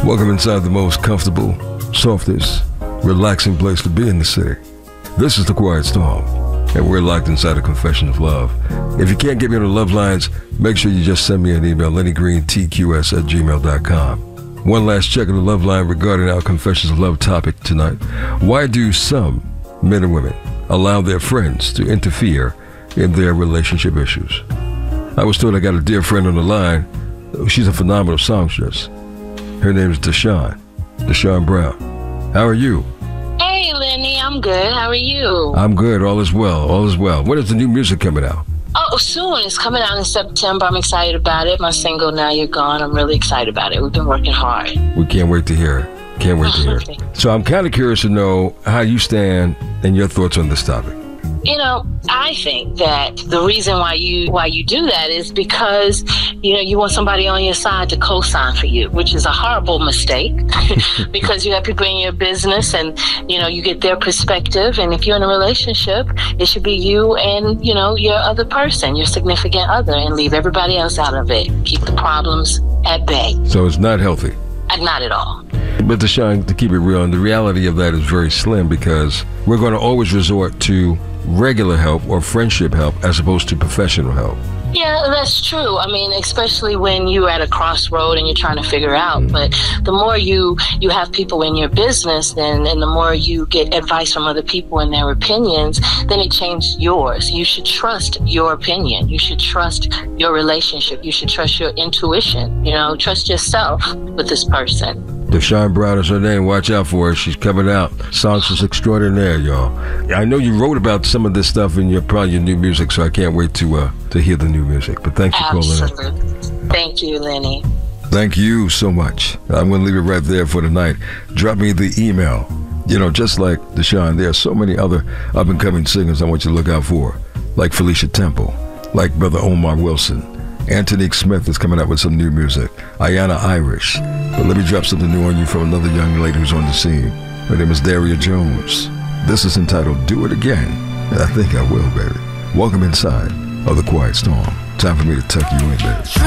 Welcome inside the most comfortable, softest, relaxing place to be in the city. This is The Quiet Storm, and we're locked inside a confession of love. If you can't get me on the love lines, make sure you just send me an email, LennyGreenTQS@gmail.com. One last check on the love line regarding our confessions of love topic tonight. Why do some men and women allow their friends to interfere in their relationship issues? I was told I got a dear friend on the line. She's a phenomenal songstress. Her name is Deshawn Brown. How are you? Hey, Lenny, I'm good. How are you? I'm good. All is well. All is well. When is the new music coming out? Oh, soon. It's coming out in September. I'm excited about it. My single, Now You're Gone, I'm really excited about it. We've been working hard. We can't wait to hear it. Can't wait to hear it. So I'm kind of curious to know how you stand and your thoughts on this topic. You know, I think that the reason why you do that is because, you want somebody on your side to co-sign for you, which is a horrible mistake because you have people in your business and, you get their perspective. And if you're in a relationship, it should be you and, your other person, your significant other, and leave everybody else out of it. Keep the problems at bay. So it's not healthy? Not at all. But Deshawn, to keep it real, and the reality of that is very slim because we're going to always resort to regular help or friendship help as opposed to professional help. Yeah, that's true. I mean, especially when you're at a crossroad and you're trying to figure out. But the more you have people in your business, and the more you get advice from other people and their opinions, then it changes yours. You should trust your opinion. You should trust your relationship. You should trust your intuition. Trust yourself with this person. Deshawn Brown is her name. Watch out for her. She's coming out. Songstress extraordinaire, y'all. I know you wrote about some of this stuff in your new music, so I can't wait to hear the new music. But thanks for calling in. Absolutely. Thank you, Lenny. Thank you so much. I'm going to leave it right there for tonight. Drop me the email. Just like Deshawn, there are so many other up-and-coming singers I want you to look out for, like Felicia Temple, like Brother Omar Wilson. Antonique Smith is coming out with some new music. Ayana Irish. But let me drop something new on you from another young lady who's on the scene. Her name is Daria Jones. This is entitled Do It Again. And I think I will, baby. Welcome inside of The Quiet Storm. Time for me to tuck you in, baby.